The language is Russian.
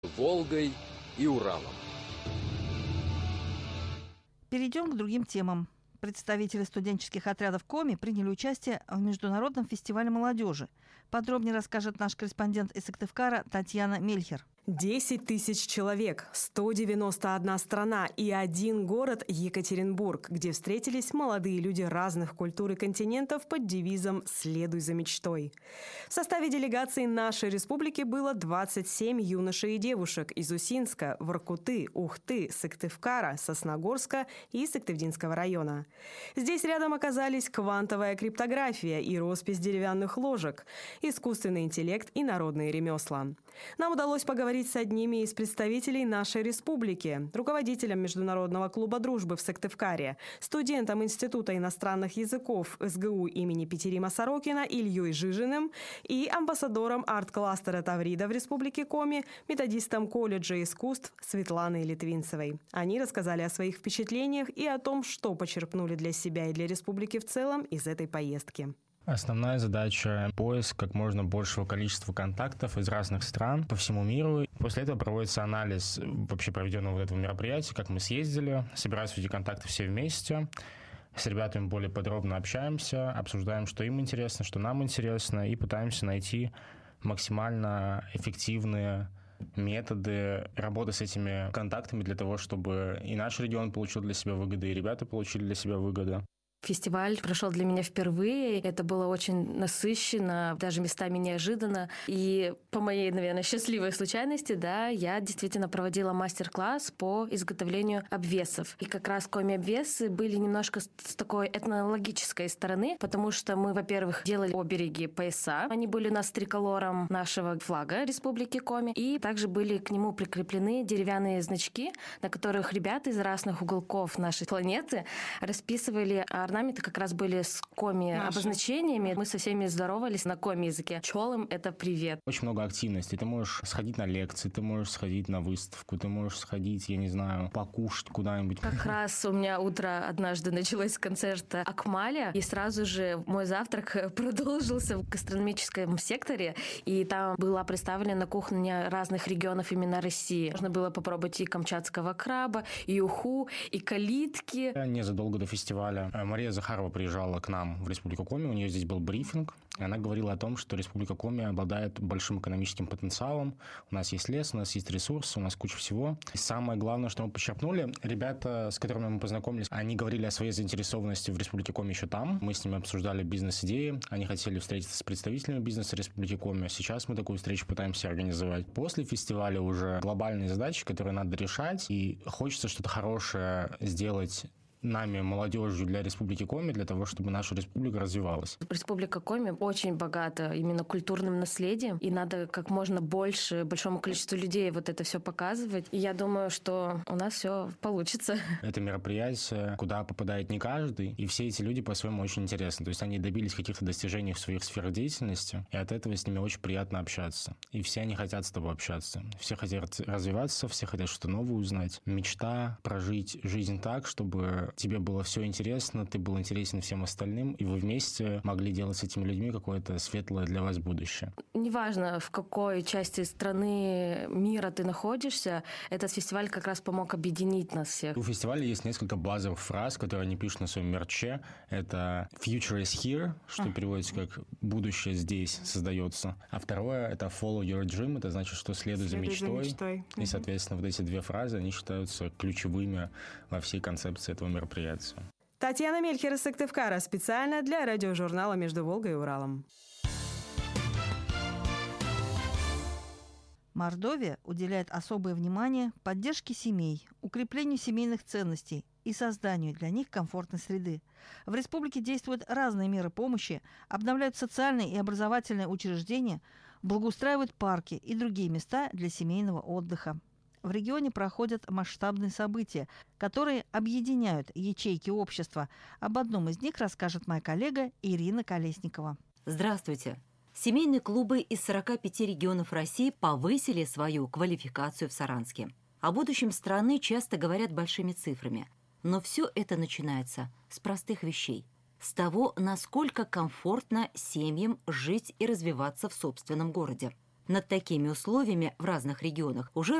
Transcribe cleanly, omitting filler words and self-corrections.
Волгой и Уралом. Перейдем к другим темам. Представители студенческих отрядов Коми приняли участие в Международном фестивале молодежи. Подробнее расскажет наш корреспондент из Сыктывкара Татьяна Мельхер. 10 тысяч человек, 191 страна и один город – Екатеринбург, где встретились молодые люди разных культур и континентов под девизом «Следуй за мечтой». В составе делегации нашей республики было 27 юношей и девушек из Усинска, Воркуты, Ухты, Сыктывкара, Сосногорска и Сыктывдинского района. Здесь рядом оказались квантовая криптография и роспись деревянных ложек, искусственный интеллект и народные ремесла. Нам удалось поговорить с одними из представителей нашей республики, руководителем Международного клуба дружбы в Сыктывкаре, студентом Института иностранных языков СГУ имени Петерима Сорокина Ильей Жижиным и амбассадором арт-кластера Таврида в Республике Коми, методистом колледжа искусств Светланой Литвинцевой. Они рассказали о своих впечатлениях и о том, что почерпнули для себя и для республики в целом из этой поездки. Основная задача – поиск как можно большего количества контактов из разных стран по всему миру. После этого проводится анализ вообще проведенного вот этого мероприятия, как мы съездили, собираются эти контакты все вместе. С ребятами более подробно общаемся, обсуждаем, что им интересно, что нам интересно, и пытаемся найти максимально эффективные методы работы с этими контактами для того, чтобы и наш регион получил для себя выгоды, и ребята получили для себя выгоды. Фестиваль прошел для меня впервые. Это было очень насыщенно, даже местами неожиданно. И по моей, наверное, счастливой случайности, я действительно проводила мастер-класс по изготовлению обвесов. И как раз коми-обвесы были немножко с такой этнологической стороны, потому что мы, во-первых, делали обереги пояса. Они были у нас с триколором нашего флага Республики Коми. И также были к нему прикреплены деревянные значки, на которых ребята из разных уголков нашей планеты расписывали орнаменты, как раз были с коми-обозначениями. Мы со всеми здоровались на коми-языке. Чолым — это привет. Очень много активностей. Ты можешь сходить на лекции, ты можешь сходить на выставку, ты можешь сходить, я не знаю, покушать куда-нибудь. Как раз у меня утро однажды началось с концерта Акмаля, и сразу же мой завтрак продолжился в гастрономическом секторе, и там была представлена кухня разных регионов именно России. Можно было попробовать и камчатского краба, и уху, и калитки. Незадолго до фестиваля Мария Захарова приезжала к нам в Республику Коми, у нее здесь был брифинг, и она говорила о том, что Республика Коми обладает большим экономическим потенциалом, у нас есть лес, у нас есть ресурсы, у нас куча всего. И самое главное, что мы почерпнули, ребята, с которыми мы познакомились, они говорили о своей заинтересованности в Республике Коми еще там, мы с ними обсуждали бизнес-идеи, они хотели встретиться с представителями бизнеса Республики Коми, сейчас мы такую встречу пытаемся организовать. После фестиваля уже глобальные задачи, которые надо решать, и хочется что-то хорошее сделать нами, молодежью для Республики Коми, для того, чтобы наша республика развивалась. Республика Коми очень богата именно культурным наследием, и надо как можно больше, большому количеству людей вот это все показывать. И я думаю, что у нас все получится. Это мероприятие, куда попадает не каждый, и все эти люди по-своему очень интересны. То есть они добились каких-то достижений в своих сферах деятельности, и от этого с ними очень приятно общаться. И все они хотят с тобой общаться. Все хотят развиваться, все хотят что-то новое узнать. Мечта прожить жизнь так, чтобы тебе было все интересно, ты был интересен всем остальным, и вы вместе могли делать с этими людьми какое-то светлое для вас будущее. Неважно, в какой части страны, мира ты находишься, этот фестиваль как раз помог объединить нас всех. У фестиваля есть несколько базовых фраз, которые они пишут на своем мерче. Это «Future is here», что переводится как «будущее здесь создается». А второе — это «Follow your dream», это значит, что следуй за мечтой. И, соответственно, вот эти две фразы, они считаются ключевыми во всей концепции этого мероприятия. Татьяна Мельхер из Сыктывкара специально для радиожурнала «Между Волгой и Уралом». Мордовия уделяет особое внимание поддержке семей, укреплению семейных ценностей и созданию для них комфортной среды. В республике действуют разные меры помощи, обновляют социальные и образовательные учреждения, благоустраивают парки и другие места для семейного отдыха. В регионе проходят масштабные события, которые объединяют ячейки общества. Об одном из них расскажет моя коллега Ирина Колесникова. Здравствуйте! Семейные клубы из 45 регионов России повысили свою квалификацию в Саранске. О будущем страны часто говорят большими цифрами. Но все это начинается с простых вещей. С того, насколько комфортно семьям жить и развиваться в собственном городе. Над такими условиями в разных регионах уже